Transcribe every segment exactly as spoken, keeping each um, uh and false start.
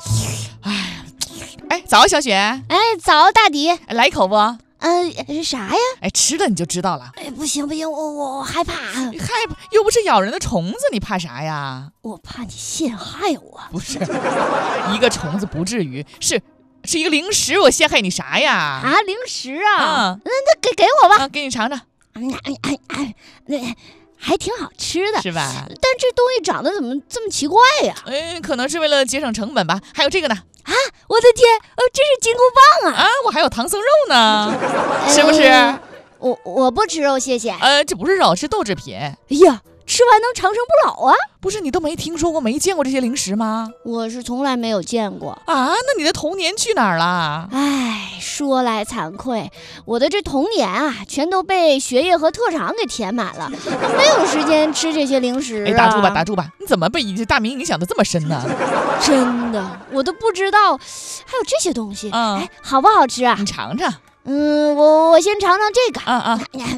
哎，哎，早小雪。 哎，早大迪。 来一口不？ 嗯、呃，是啥呀？ 哎，吃了你就知道了。 哎，不行不行，我我我害怕。 害怕又不是咬人的虫子，你怕啥呀？ 我怕你陷害我。 不是，一个虫子不至于，是是一个零食，我陷害你啥呀？ 啊，零食啊？ 嗯， 那那给给我吧。 啊，给你尝尝。 哎哎哎哎，那还挺好吃的， 是吧？ 但这东西长得怎么这么奇怪呀？ 嗯，可能是为了节省成本吧。还有这个呢。 啊，我的天，呃，这是金箍棒啊！ 啊，我还有唐僧肉呢，吃不吃？ 呃、我我不吃肉，谢谢。 呃，这不是肉，是豆制品。 哎呀，吃完能长生不老啊？ 不是你都没听说过、没见过这些零食吗？ 我是从来没有见过啊。那你的童年去哪儿了？ 哎，说来惭愧，我的这童年啊，全都被学业和特长给填满了，没有时间吃这些零食、啊。 哎，打住吧，打住吧！你怎么被大明影响的这么深呢？ 真的，我都不知道还有这些东西。 嗯， 哎，好不好吃啊？ 你尝尝。 嗯，我我先尝尝这个。 啊啊，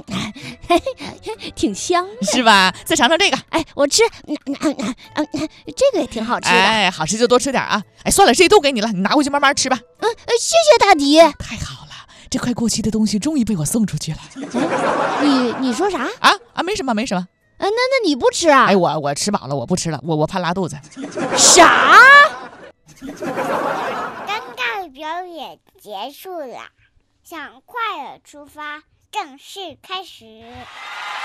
挺香的， 是吧？再尝尝这个。 哎，我吃，嗯嗯嗯嗯，这个也挺好吃的。 哎，好吃就多吃点啊！哎，算了，这些都给你了，你拿回去慢慢吃吧。 嗯，谢谢大迪。 太好了，这快过期的东西终于被我送出去了。 哎、你你说啥？ 啊啊，没什么没什么。 呃，那那你不吃啊？ 哎，我我吃饱了，我不吃了，我我怕拉肚子。 啥？ 尴尬表演结束了，向快乐出发正式开始。